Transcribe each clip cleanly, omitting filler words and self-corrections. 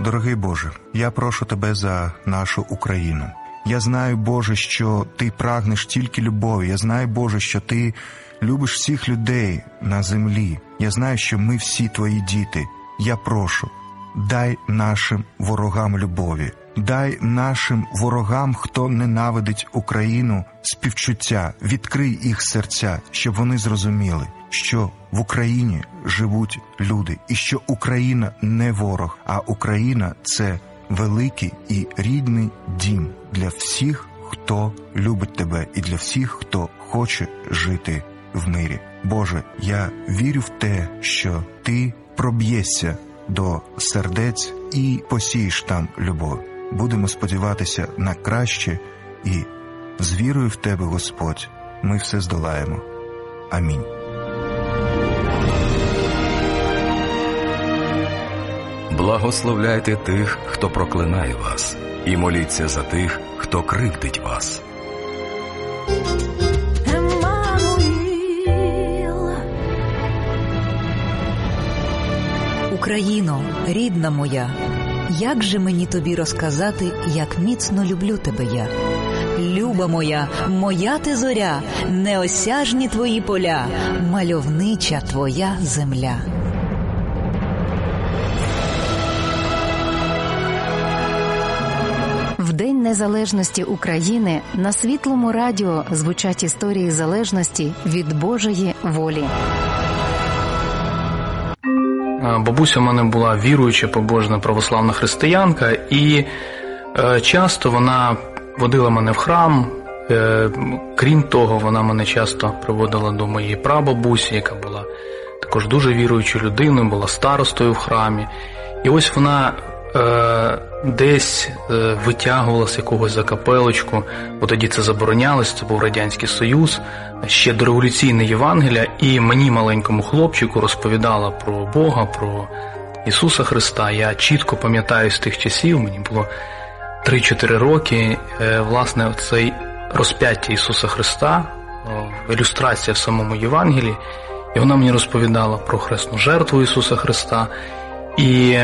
Дорогий Боже, я прошу Тебе за нашу Україну. Я знаю, Боже, що Ти прагнеш тільки любові. Я знаю, Боже, що Ти любиш всіх людей на землі. Я знаю, що ми всі Твої діти. Я прошу, дай нашим ворогам любові. Дай нашим ворогам, хто ненавидить Україну, співчуття. Відкрий їх серця, щоб вони зрозуміли, що в Україні живуть люди, і що Україна не ворог, а Україна – це великий і рідний дім для всіх, хто любить Тебе, і для всіх, хто хоче жити в мирі. Боже, я вірю в те, що Ти проб'єшся до сердець і посієш там любов. Будемо сподіватися на краще, і з вірою в Тебе, Господь, ми все здолаємо. Амінь. Благословляйте тих, хто проклинає вас, і моліться за тих, хто кривдить вас. Україно, рідна моя, як же мені тобі розказати, як міцно люблю тебе я? Люба моя, моя ти зоря, неосяжні твої поля, мальовнича твоя земля. В День Незалежності України на Світлому радіо звучать історії залежності від Божої волі. Бабуся в мене була віруюча, побожна православна християнка, і часто вона водила мене в храм. Крім того, вона мене часто приводила до моєї прабабусі, яка була також дуже віруючою людиною, була старостою в храмі. І ось вона десь витягувала з якогось закапелочку, бо тоді це заборонялось, це був Радянський Союз, ще дореволюційне Євангелія, і мені, маленькому хлопчику, розповідала про Бога, про Ісуса Христа. Я чітко пам'ятаю з тих часів, мені було 3-4 роки, власне, цей розп'яття Ісуса Христа, ілюстрація в самому Євангелії, і вона мені розповідала про хресну жертву Ісуса Христа. І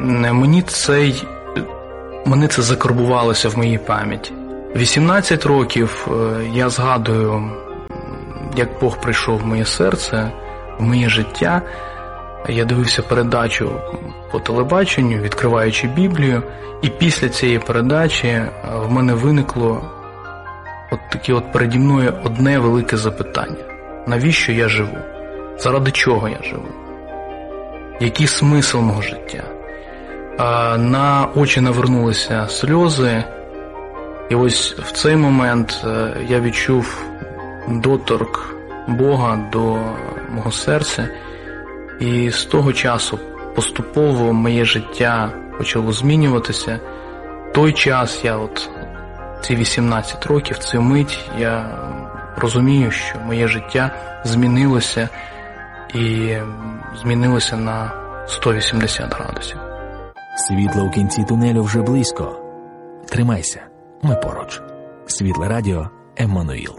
мене це закарбувалося в моїй пам'яті. 18 років я згадую, як Бог прийшов в моє серце, в моє життя. Я дивився передачу по телебаченню, відкриваючи Біблію, і після цієї передачі в мене виникло переді мною одне велике запитання. Навіщо я живу? Заради чого я живу? Який смисл мого життя? На очі навернулися сльози, і ось в цей момент я відчув доторк Бога до мого серця, і з того часу поступово моє життя почало змінюватися. Той час, ці 18 років, цю мить, я розумію, що моє життя змінилося, і змінилося на 180 градусів. Світло у кінці тунелю вже близько. Тримайся, ми поруч. Світле радіо Еммануїл.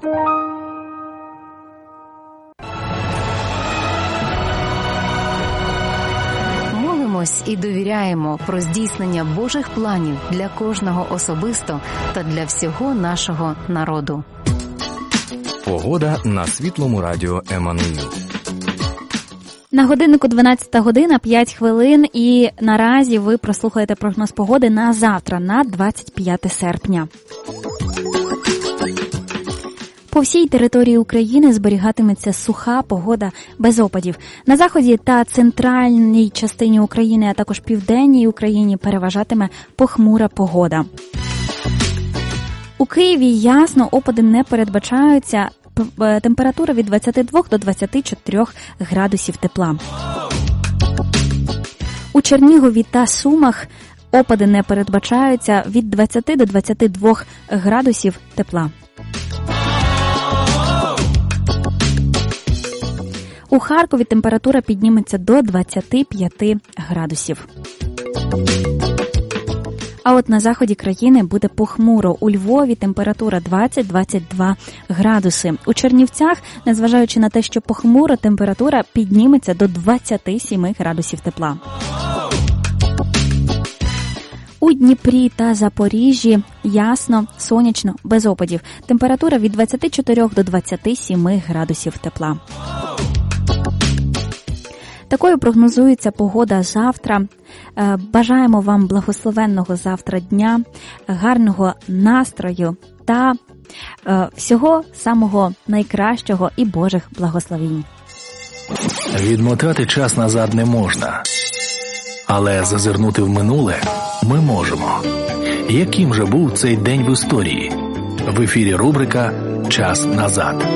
Молимось і довіряємо про здійснення Божих планів для кожного особисто та для всього нашого народу. Погода на Світлому радіо Еммануїл. На годиннику 12 година, 5 хвилин, і наразі ви прослухаєте прогноз погоди на завтра, на 25 серпня. По всій території України зберігатиметься суха погода без опадів. На заході та центральній частині України, а також південній Україні переважатиме похмура погода. У Києві ясно, опади не передбачаються. Температура від 22 до 24 градусів тепла. У Чернігові та Сумах опади не передбачаються від 20 до 22 градусів тепла. У Харкові температура підніметься до 25 градусів. А от на заході країни буде похмуро. У Львові температура 20-22 градуси. У Чернівцях, незважаючи на те, що похмуро, температура підніметься до 27 градусів тепла. У Дніпрі та Запоріжжі ясно, сонячно, без опадів. Температура від 24 до 27 градусів тепла. Такою прогнозується погода завтра. Бажаємо вам благословенного завтра дня, гарного настрою та всього самого найкращого і Божих благословінь. Відмотати час назад не можна, але зазирнути в минуле ми можемо. Яким же був цей день в історії? В ефірі рубрика «Час назад».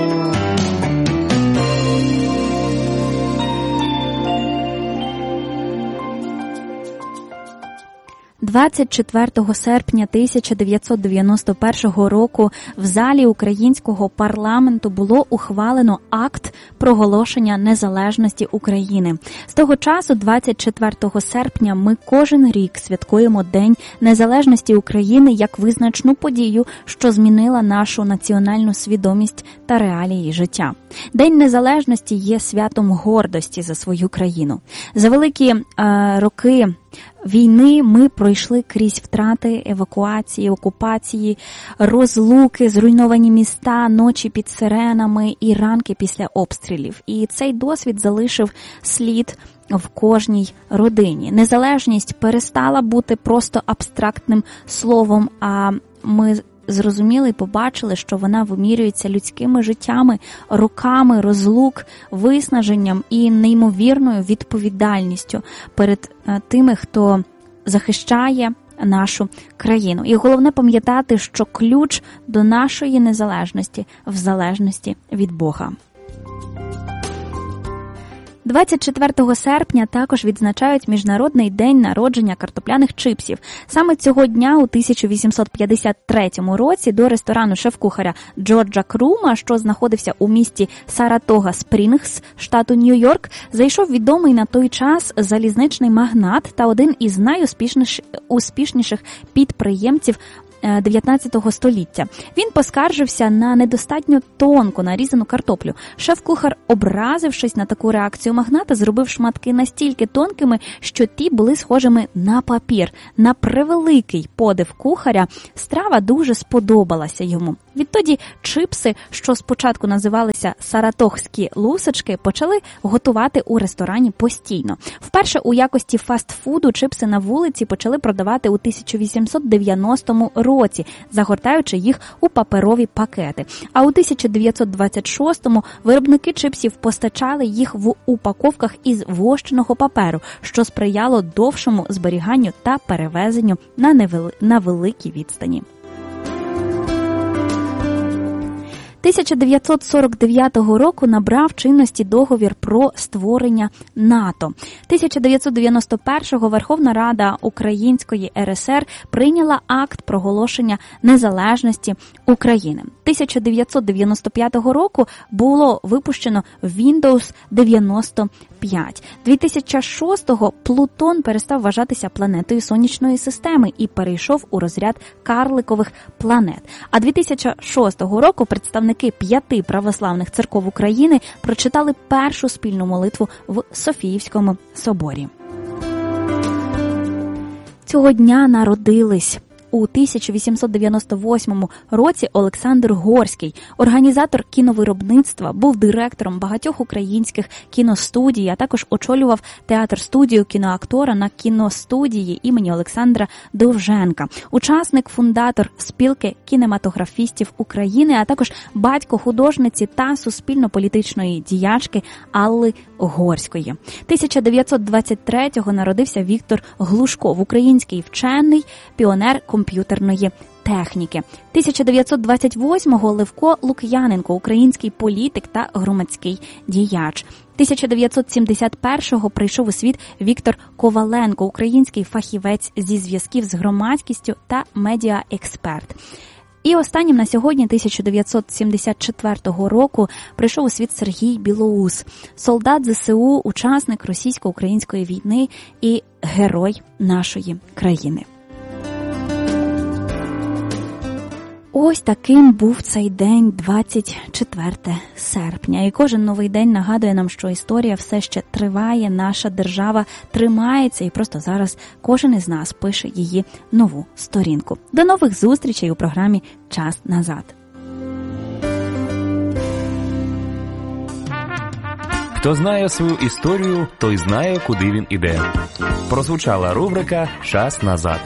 24 серпня 1991 року в залі українського парламенту було ухвалено акт проголошення незалежності України. З того часу, 24 серпня, ми кожен рік святкуємо День незалежності України як визначну подію, що змінила нашу національну свідомість та реалії життя. День незалежності є святом гордості за свою країну. За великі роки війни ми пройшли крізь втрати, евакуації, окупації, розлуки, зруйновані міста, ночі під сиренами і ранки після обстрілів. І цей досвід залишив слід в кожній родині. Незалежність перестала бути просто абстрактним словом, а ми зрозуміли і побачили, що вона вимірюється людськими життями, роками розлук, виснаженням і неймовірною відповідальністю перед тими, хто захищає нашу країну. І головне пам'ятати, що ключ до нашої незалежності в залежності від Бога. 24 серпня також відзначають Міжнародний день народження картопляних чипсів. Саме цього дня у 1853 році до ресторану шеф-кухаря Джорджа Крума, що знаходився у місті Саратога-Спрінгс, штату Нью-Йорк, зайшов відомий на той час залізничний магнат та один із найуспішніших підприємців 19 століття. Він поскаржився на недостатньо тонко нарізану картоплю. Шеф-кухар, образившись на таку реакцію магната, зробив шматки настільки тонкими, що ті були схожими на папір. На превеликий подив кухаря страва дуже сподобалася йому. Відтоді чипси, що спочатку називалися саратогські лусочки, почали готувати у ресторані постійно. Вперше у якості фастфуду чипси на вулиці почали продавати у 1890 році, загортаючи їх у паперові пакети. А у 1926-му виробники чипсів постачали їх в упаковках із вощеного паперу, що сприяло довшому зберіганню та перевезенню на великій відстані. 1949 року набрав чинності договір про створення НАТО. 1991-го Верховна Рада Української РСР прийняла акт проголошення незалежності України. 1995 року було випущено Windows 95. 2006-го Плутон перестав вважатися планетою сонячної системи і перейшов у розряд карликових планет. А 2006 року представники 5 православних церков України прочитали першу спільну молитву в Софіївському соборі. Цього дня народились у 1898 році Олександр Горський, організатор кіновиробництва, був директором багатьох українських кіностудій, а також очолював театр-студію кіноактора на кіностудії імені Олександра Довженка. Учасник, фундатор спілки кінематографістів України, а також батько художниці та суспільно-політичної діячки Алли Горської. 1923-го народився Віктор Глушков, український вчений, піонер комп'ютерної техніки. 1928-го Левко Лук'яненко, український політик та громадський діяч. 1971-го прийшов у світ Віктор Коваленко, український фахівець зі зв'язків з громадськістю та медіаексперт. І останнім на сьогодні, 1974 року, прийшов у світ Сергій Білоус, солдат ЗСУ, учасник російсько-української війни і герой нашої країни. Ось таким був цей день, 24 серпня. І кожен новий день нагадує нам, що історія все ще триває, наша держава тримається, і просто зараз кожен із нас пише її нову сторінку. До нових зустрічей у програмі «Час назад». Хто знає свою історію, той знає, куди він іде. Прозвучала рубрика «Час назад».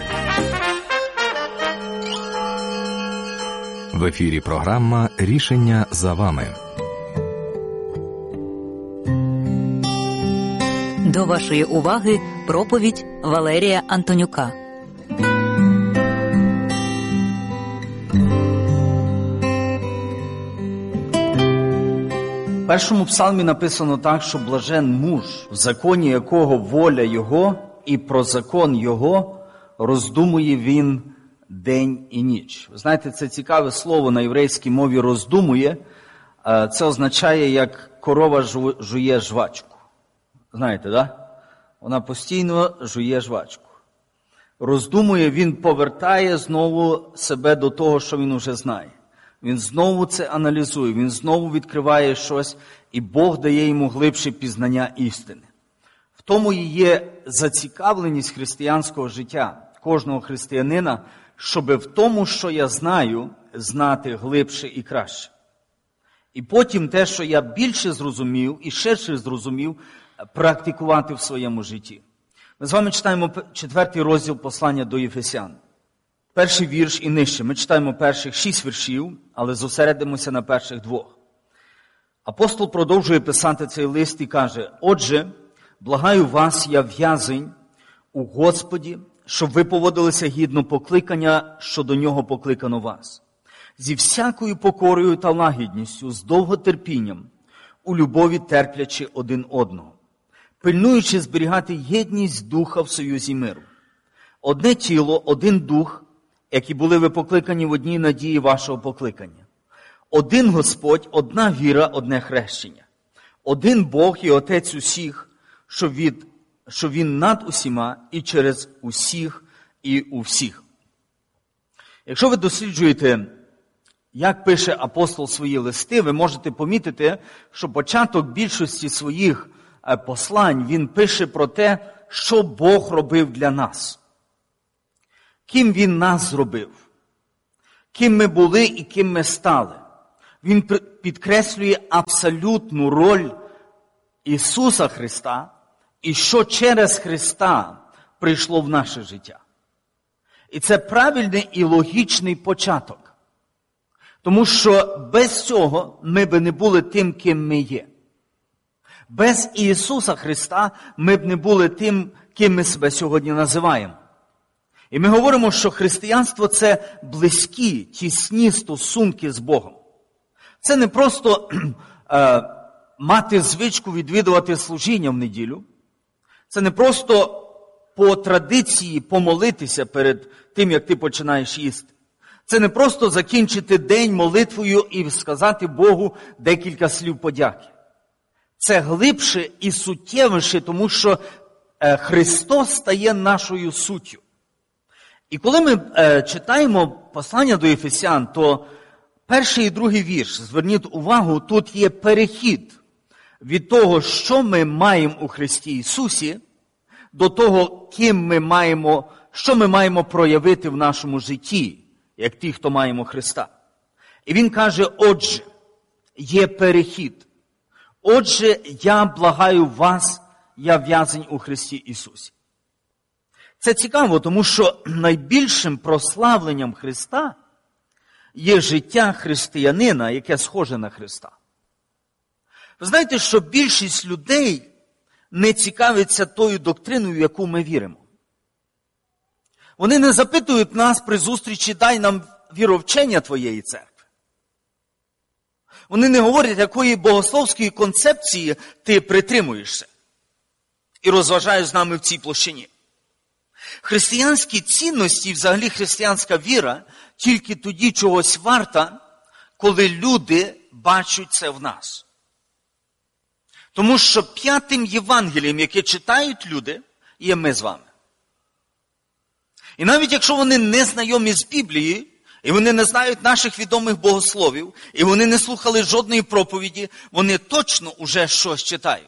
В ефірі програма «Рішення за вами». До вашої уваги проповідь Валерія Антонюка. В першому псалмі написано так, що блажен муж, в законі якого воля його, і про закон його роздумує він день і ніч. Ви знаєте, це цікаве слово на єврейській мові «роздумує». Це означає, як корова жує жвачку. Знаєте, да? Вона постійно жує жвачку. Роздумує, він повертає знову себе до того, що він уже знає. Він знову це аналізує, він знову відкриває щось, і Бог дає йому глибше пізнання істини. В тому і є зацікавленість християнського життя, кожного християнина, щоб в тому, що я знаю, знати глибше і краще. І потім те, що я більше зрозумів і ширше зрозумів, практикувати в своєму житті. Ми з вами читаємо 4 розділ послання до Єфесян. Перший вірш і нижче. Ми читаємо перших 6 віршів, але зосередимося на перших 2. Апостол продовжує писати цей лист і каже: «Отже, благаю вас, я в'язень у Господі, щоб ви поводилися гідно покликання, що до нього покликано вас, зі всякою покорою та лагідністю, з довготерпінням, у любові терплячи один одного, пильнуючи зберігати єдність духа в союзі миру. Одне тіло, один дух, які були ви покликані в одній надії вашого покликання. Один Господь, одна віра, одне хрещення. Один Бог і Отець усіх, що Він над усіма і через усіх і у всіх». Якщо ви досліджуєте, як пише апостол свої листи, ви можете помітити, що початок більшості своїх послань він пише про те, що Бог робив для нас. Ким Він нас зробив, ким ми були і ким ми стали. Він підкреслює абсолютну роль Ісуса Христа і що через Христа прийшло в наше життя. І це правильний і логічний початок. Тому що без цього ми б не були тим, ким ми є. Без Ісуса Христа ми б не були тим, ким ми себе сьогодні називаємо. І ми говоримо, що християнство – це близькі, тісні стосунки з Богом. Це не просто мати звичку відвідувати служіння в неділю. Це не просто по традиції помолитися перед тим, як ти починаєш їсти. Це не просто закінчити день молитвою і сказати Богу декілька слів подяки. Це глибше і суттєвіше, тому що Христос стає нашою суттю. І коли ми читаємо послання до Ефесян, то перший і другий вірш, зверніть увагу, тут є перехід від того, що ми маємо у Христі Ісусі, до того, що ми маємо проявити в нашому житті, як ті, хто маємо Христа. І він каже: отже, є перехід. Отже, я благаю вас, я в'язень у Христі Ісусі. Це цікаво, тому що найбільшим прославленням Христа є життя християнина, яке схоже на Христа. Ви знаєте, що більшість людей не цікавиться тою доктриною, в яку ми віримо. Вони не запитують нас при зустрічі: дай нам віровчення твоєї церкви. Вони не говорять, якої богословської концепції ти притримуєшся і розважаєш з нами в цій площині. Християнські цінності і взагалі християнська віра тільки тоді чогось варта, коли люди бачать це в нас. Тому що 5-м Євангелієм, яке читають люди, є ми з вами. І навіть якщо вони не знайомі з Біблією і вони не знають наших відомих богословів, і вони не слухали жодної проповіді, вони точно уже щось читають.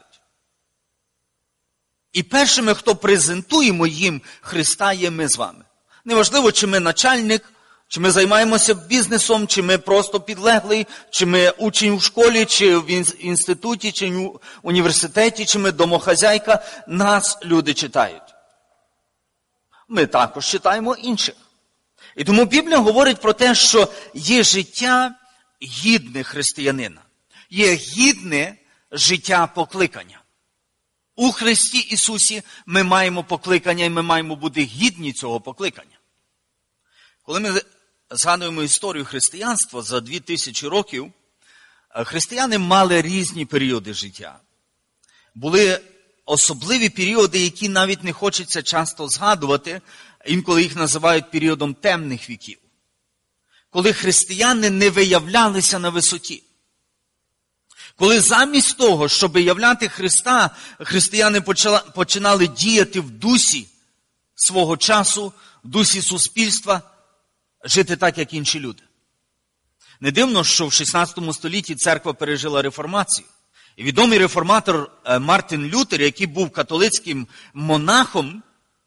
І першими, хто презентуємо їм Христа, є ми з вами. Неважливо, чи ми начальник, чи ми займаємося бізнесом, чи ми просто підлеглий, чи ми учень в школі, чи в інституті, чи в університеті, чи ми домохазяйка, нас люди читають. Ми також читаємо інших. І тому Біблія говорить про те, що є життя гідне християнина. Є гідне життя покликання. У Христі Ісусі ми маємо покликання, і ми маємо бути гідні цього покликання. Коли ми згадуємо історію християнства за 2000 років, християни мали різні періоди життя. Були особливі періоди, які навіть не хочеться часто згадувати, інколи їх називають періодом темних віків. Коли християни не виявлялися на висоті. Коли замість того, щоб являти Христа, християни починали діяти в дусі свого часу, в дусі суспільства, жити так, як інші люди. Не дивно, що в 16 столітті церква пережила реформацію. І відомий реформатор Мартин Лютер, який був католицьким монахом,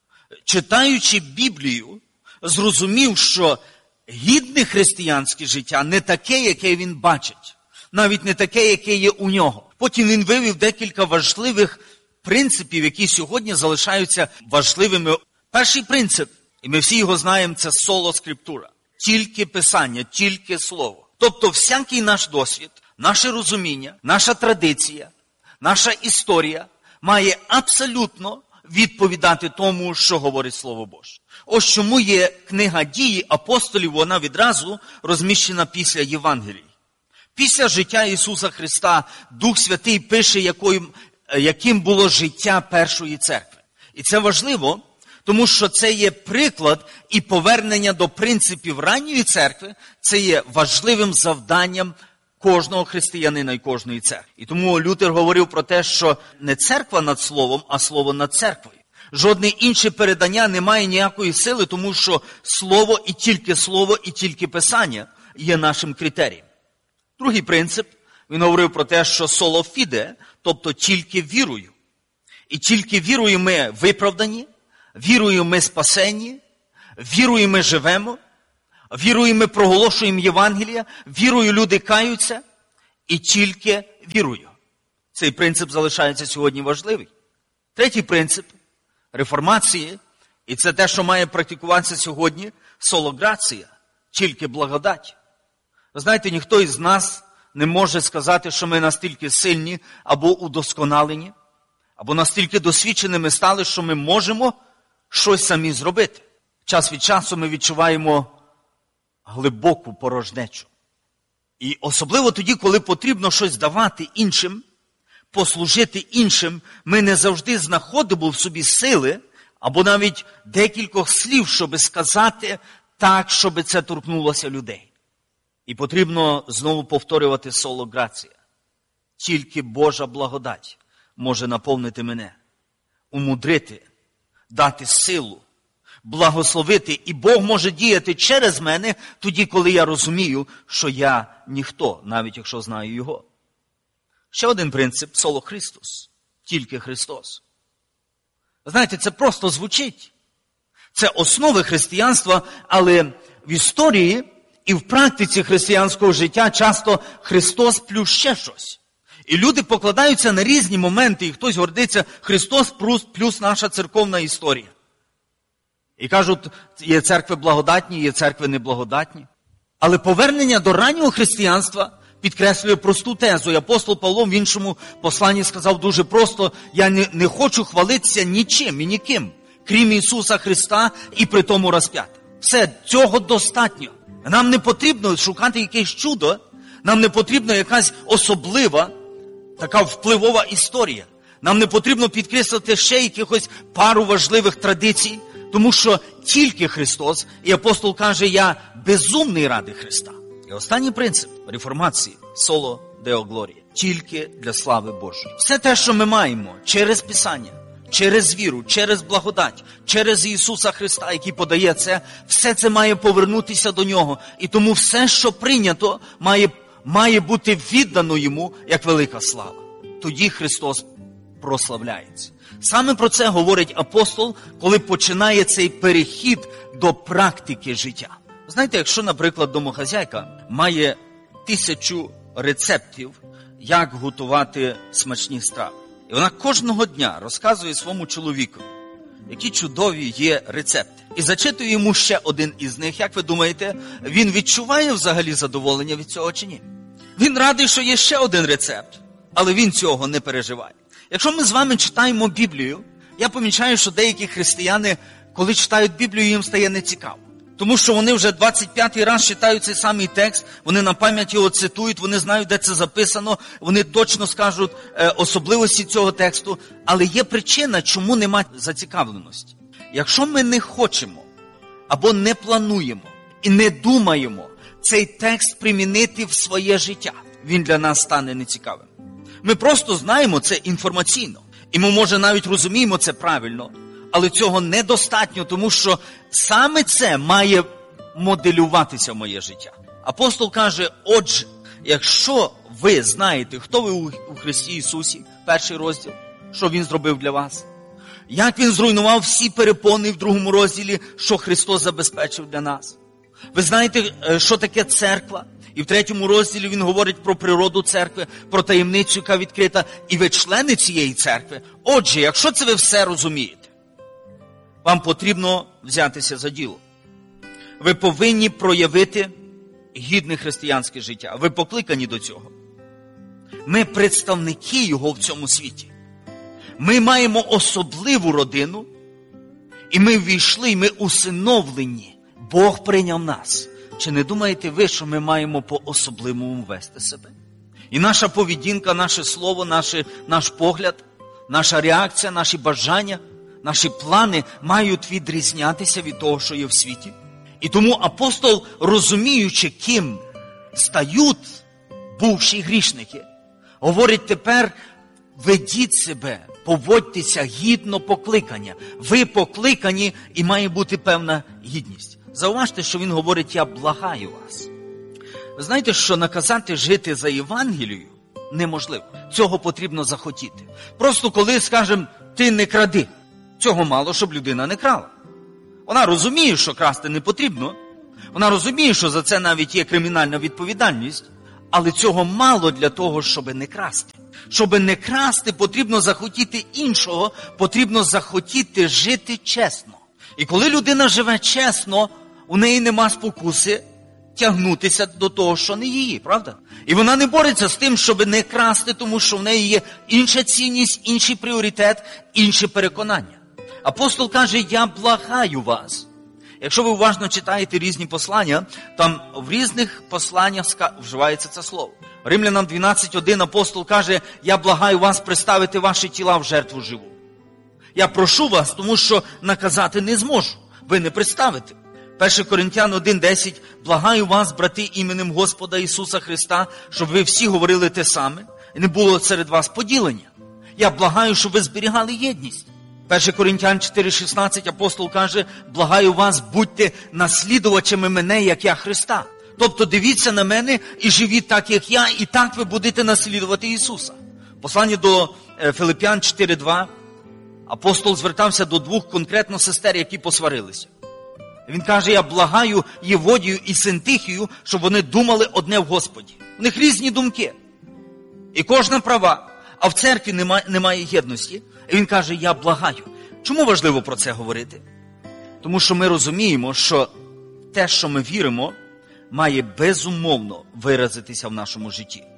читаючи Біблію, зрозумів, що гідне християнське життя не таке, яке він бачить. Навіть не таке, яке є у нього. Потім він вивів декілька важливих принципів, які сьогодні залишаються важливими. Перший принцип, і ми всі його знаємо, це соло скриптура. Тільки Писання, тільки Слово. Тобто всякий наш досвід, наше розуміння, наша традиція, наша історія має абсолютно відповідати тому, що говорить Слово Боже. Ось чому є книга Дії апостолів, вона відразу розміщена після Євангелії. Після життя Ісуса Христа Дух Святий пише, яким було життя першої церкви. І це важливо, тому що це є приклад і повернення до принципів ранньої церкви, це є важливим завданням кожного християнина і кожної церкви. І тому Лютер говорив про те, що не церква над словом, а слово над церквою. Жодне інше передання не має ніякої сили, тому що слово, і тільки Писання є нашим критерієм. Другий принцип, він говорив про те, що соло фіде, тобто тільки вірою. І тільки вірою ми виправдані, вірою ми спасені, вірою ми живемо, вірою ми проголошуємо Євангелія, вірою люди каються, і тільки вірою. Цей принцип залишається сьогодні важливий. Третій принцип реформації, і це те, що має практикуватися сьогодні, соло грація, тільки благодать. Ви знаєте, ніхто із нас не може сказати, що ми настільки сильні або удосконалені, або настільки досвідченими стали, що ми можемо щось самі зробити. Час від часу ми відчуваємо глибоку порожнечу. І особливо тоді, коли потрібно щось давати іншим, послужити іншим, ми не завжди знаходимо в собі сили, або навіть декількох слів, щоб сказати так, щоб це торкнулося людей. І потрібно знову повторювати соло грація. Тільки Божа благодать може наповнити мене, умудрити, дати силу, благословити. І Бог може діяти через мене тоді, коли я розумію, що я ніхто, навіть якщо знаю Його. Ще один принцип – соло Христос. Тільки Христос. Знаєте, це просто звучить. Це основи християнства, але в історії і в практиці християнського життя часто Христос плюс ще щось. І люди покладаються на різні моменти, і хтось гордиться Христос плюс наша церковна історія. І кажуть, є церкви благодатні, є церкви неблагодатні. Але повернення до раннього християнства підкреслює просту тезу. І апостол Павло в іншому посланні сказав дуже просто: я не хочу хвалитися нічим і ніким, крім Ісуса Христа і при тому розп'ятим. Все, цього достатньо. Нам не потрібно шукати якесь чудо, нам не потрібна якась особлива, така впливова історія. Нам не потрібно підкреслити ще якихось пару важливих традицій, тому що тільки Христос, і апостол каже, я безумний ради Христа. І останній принцип реформації – соло Део Глорія. Тільки для слави Божої. Все те, що ми маємо через Писання, через віру, через благодать, через Ісуса Христа, який подає це, все це має повернутися до Нього. І тому все, що прийнято, має бути віддано Йому, як велика слава. Тоді Христос прославляється. Саме про це говорить апостол, коли починає цей перехід до практики життя. Знаєте, якщо, наприклад, домохазяйка має 1000 рецептів, як готувати смачні страви, і вона кожного дня розказує своєму чоловіку, які чудові є рецепти, і зачитує йому ще один із них, як ви думаєте, він відчуває взагалі задоволення від цього чи ні? Він радий, що є ще один рецепт, але він цього не переживає. Якщо ми з вами читаємо Біблію, я помічаю, що деякі християни, коли читають Біблію, їм стає нецікаво. Тому що вони вже 25-й раз читають цей самий текст, вони на пам'ять його цитують, вони знають, де це записано, вони точно скажуть особливості цього тексту, але є причина, чому немає зацікавленості. Якщо ми не хочемо, або не плануємо, і не думаємо цей текст примінити в своє життя, він для нас стане нецікавим. Ми просто знаємо це інформаційно, і ми, може, навіть розуміємо це правильно, але цього недостатньо, тому що саме це має моделюватися в моє життя. Апостол каже, отже, якщо ви знаєте, хто ви у Христі Ісусі, 1 розділ, що Він зробив для вас, як Він зруйнував всі перепони в 2 розділі, що Христос забезпечив для нас. Ви знаєте, що таке церква? І в 3 розділі він говорить про природу церкви, про таємницю, яка відкрита, і ви члени цієї церкви. Отже, якщо це ви все розумієте, вам потрібно взятися за діло. Ви повинні проявити гідне християнське життя. Ви покликані до цього. Ми представники Його в цьому світі. Ми маємо особливу родину, і ми ввійшли, і ми усиновлені. Бог прийняв нас. Чи не думаєте ви, що ми маємо по-особливому вести себе? І наша поведінка, наше слово, наш погляд, наша реакція, наші бажання, наші плани мають відрізнятися від того, що є в світі. І тому апостол, розуміючи, ким стають бувші грішники, говорить тепер, ведіть себе, поводьтеся гідно покликання. Ви покликані і має бути певна гідність. Зауважте, що він говорить, я благаю вас. Ви знаєте, що наказати жити за Євангелією неможливо. Цього потрібно захотіти. Просто коли скажемо, ти не кради, цього мало, щоб людина не крала. Вона розуміє, що красти не потрібно. Вона розуміє, що за це навіть є кримінальна відповідальність. Але цього мало для того, щоб не красти. Щоб не красти, потрібно захотіти іншого, потрібно захотіти жити чесно. І коли людина живе чесно, у неї нема спокуси тягнутися до того, що не її, правда? І вона не бореться з тим, щоб не красти, тому що в неї є інша цінність, інший пріоритет, інші переконання. Апостол каже, я благаю вас. Якщо ви уважно читаєте різні послання, там в різних посланнях вживається це слово. Римлянам 12:1 апостол каже, я благаю вас представити ваші тіла в жертву живу. Я прошу вас, тому що наказати не зможу. Ви не представите. 1 Коринтян 1:10, благаю вас, брати, іменем Господа Ісуса Христа, щоб ви всі говорили те саме, і не було серед вас поділення. Я благаю, щоб ви зберігали єдність. 1 Коринтян 4:16 апостол каже, благаю вас, будьте наслідувачами мене, як я Христа. Тобто дивіться на мене і живіть так, як я, і так ви будете наслідувати Ісуса. Послання до Филип'ян 4:2 апостол звертався до 2 конкретно сестер, які посварилися. Він каже, я благаю Єводію і Синтихію, щоб вони думали одне в Господі. У них різні думки. І кожна права, а в церкві немає єдності. І він каже, я благаю. Чому важливо про це говорити? Тому що ми розуміємо, що те, що ми віримо, має безумовно виразитися в нашому житті.